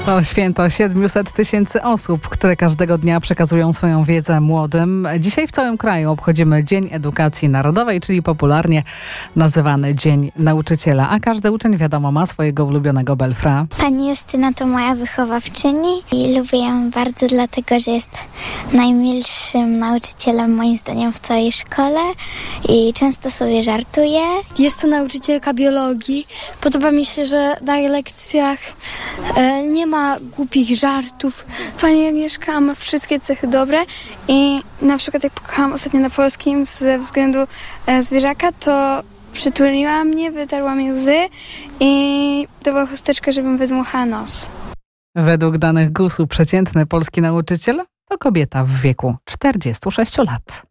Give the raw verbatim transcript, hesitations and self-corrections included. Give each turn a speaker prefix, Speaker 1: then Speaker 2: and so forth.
Speaker 1: To święto siedmiuset tysięcy osób, które każdego dnia przekazują swoją wiedzę młodym. Dzisiaj w całym kraju obchodzimy Dzień Edukacji Narodowej, czyli popularnie nazywany Dzień Nauczyciela. A każdy uczeń, wiadomo, ma swojego ulubionego belfra.
Speaker 2: Pani Justyna to moja wychowawczyni i lubię ją bardzo dlatego, że jest najmilszym nauczycielem moim zdaniem w całej szkole i często sobie żartuje.
Speaker 3: Jest to nauczycielka biologii. Podoba mi się, że na jej lekcjach e, nie ma głupich żartów.
Speaker 4: Pani Agnieszka ma wszystkie cechy dobre i na przykład jak pokochałam ostatnio na polskim ze względu e, zwierzaka, to przytuliła mnie, wytarła mi łzy i dała chusteczkę, żebym wydmuchała nos.
Speaker 1: Według danych gusu przeciętny polski nauczyciel to kobieta w wieku czterdziestu sześciu lat.